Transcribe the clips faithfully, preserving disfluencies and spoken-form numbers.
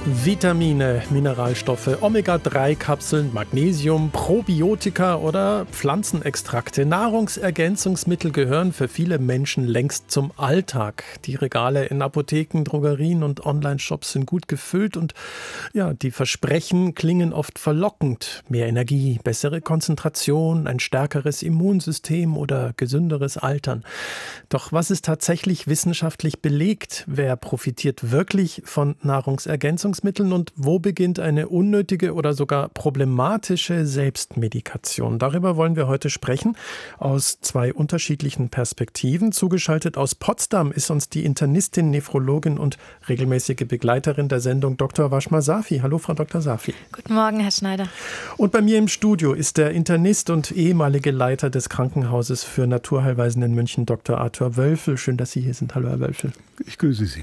Vitamine, Mineralstoffe, Omega drei Kapseln, Magnesium, Probiotika oder Pflanzenextrakte. Nahrungsergänzungsmittel gehören für viele Menschen längst zum Alltag. Die Regale in Apotheken, Drogerien und Online-Shops sind gut gefüllt und ja, die Versprechen klingen oft verlockend. Mehr Energie, bessere Konzentration, ein stärkeres Immunsystem oder gesünderes Altern. Doch was ist tatsächlich wissenschaftlich belegt? Wer profitiert wirklich von Nahrungsergänzungsmitteln? Und wo beginnt eine unnötige oder sogar problematische Selbstmedikation? Darüber wollen wir heute sprechen, aus zwei unterschiedlichen Perspektiven. Zugeschaltet aus Potsdam ist uns die Internistin, Nephrologin und regelmäßige Begleiterin der Sendung Doktor Washma Safi. Hallo, Frau Doktor Safi. Guten Morgen, Herr Schneider. Und bei mir im Studio ist der Internist und ehemalige Leiter des Krankenhauses für Naturheilweisen in München, Doktor Arthur Wölfel. Schön, dass Sie hier sind. Hallo, Herr Wölfel. Ich grüße Sie.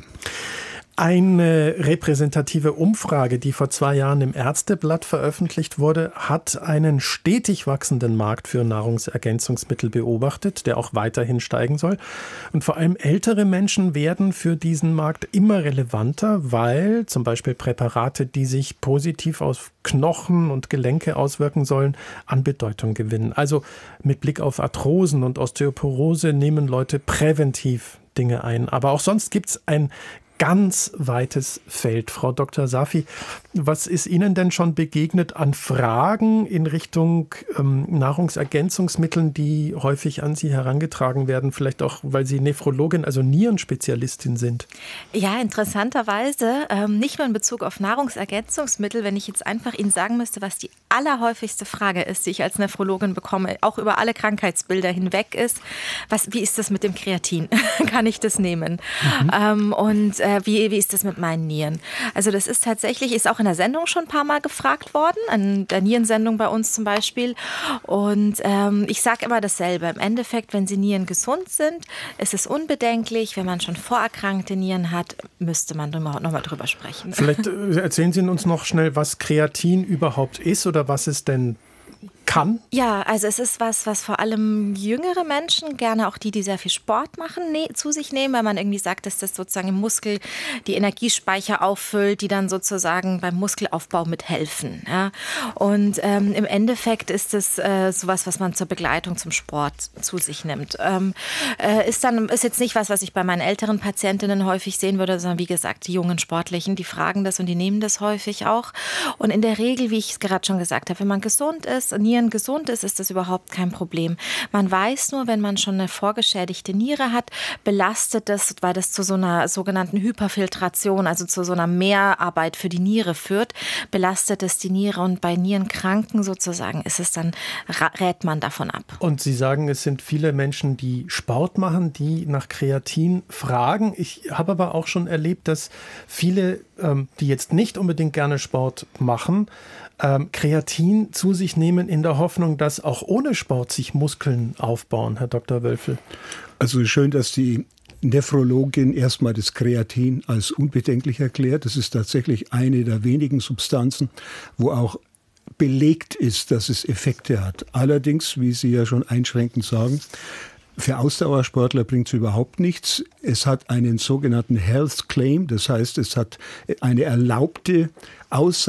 Eine repräsentative Umfrage, die vor zwei Jahren im Ärzteblatt veröffentlicht wurde, hat einen stetig wachsenden Markt für Nahrungsergänzungsmittel beobachtet, der auch weiterhin steigen soll. Und vor allem ältere Menschen werden für diesen Markt immer relevanter, weil zum Beispiel Präparate, die sich positiv auf Knochen und Gelenke auswirken sollen, an Bedeutung gewinnen. Also mit Blick auf Arthrosen und Osteoporose nehmen Leute präventiv Dinge ein. Aber auch sonst gibt es ein ganz weites Feld. Frau Doktor Safi, was ist Ihnen denn schon begegnet an Fragen in Richtung ähm, Nahrungsergänzungsmitteln, die häufig an Sie herangetragen werden? Vielleicht auch, weil Sie Nephrologin, also Nierenspezialistin sind. Ja, interessanterweise, ähm, nicht nur in Bezug auf Nahrungsergänzungsmittel, wenn ich jetzt einfach Ihnen sagen müsste, was die allerhäufigste Frage ist, die ich als Nephrologin bekomme, auch über alle Krankheitsbilder hinweg ist, was, wie ist das mit dem Kreatin? Kann ich das nehmen? Mhm. Ähm, und Wie, wie ist das mit meinen Nieren? Also das ist tatsächlich, ist auch in der Sendung schon ein paar Mal gefragt worden, an der Nierensendung bei uns zum Beispiel. Und ähm, ich sage immer dasselbe. Im Endeffekt, wenn Sie Nieren gesund sind, ist es unbedenklich. Wenn man schon vorerkrankte Nieren hat, müsste man noch mal drüber sprechen. Vielleicht erzählen Sie uns noch schnell, was Kreatin überhaupt ist oder was es denn kann? Ja, also es ist was, was vor allem jüngere Menschen, gerne auch die, die sehr viel Sport machen, ne, zu sich nehmen, weil man irgendwie sagt, dass das sozusagen im Muskel die Energiespeicher auffüllt, die dann sozusagen beim Muskelaufbau mithelfen. Ja. Und ähm, im Endeffekt ist es äh, sowas, was man zur Begleitung zum Sport zu sich nimmt. Ähm, äh, ist dann ist jetzt nicht was, was ich bei meinen älteren Patientinnen häufig sehen würde, sondern wie gesagt, die jungen Sportlichen, die fragen das und die nehmen das häufig auch. Und in der Regel, wie ich es gerade schon gesagt habe, wenn man gesund ist, Nieren gesund ist, ist das überhaupt kein Problem. Man weiß nur, wenn man schon eine vorgeschädigte Niere hat, belastet das, weil das zu so einer sogenannten Hyperfiltration, also zu so einer Mehrarbeit für die Niere führt, belastet es die Niere und bei Nierenkranken sozusagen ist es dann, rät man davon ab. Und Sie sagen, es sind viele Menschen, die Sport machen, die nach Kreatin fragen. Ich habe aber auch schon erlebt, dass viele, ähm, die jetzt nicht unbedingt gerne Sport machen, Ähm, Kreatin zu sich nehmen in der Hoffnung, dass auch ohne Sport sich Muskeln aufbauen, Herr Doktor Wölfel. Also schön, dass die Nephrologin erstmal das Kreatin als unbedenklich erklärt. Das ist tatsächlich eine der wenigen Substanzen, wo auch belegt ist, dass es Effekte hat. Allerdings, wie Sie ja schon einschränkend sagen, für Ausdauersportler bringt es überhaupt nichts. Es hat einen sogenannten Health Claim, das heißt, es hat eine erlaubte Aussage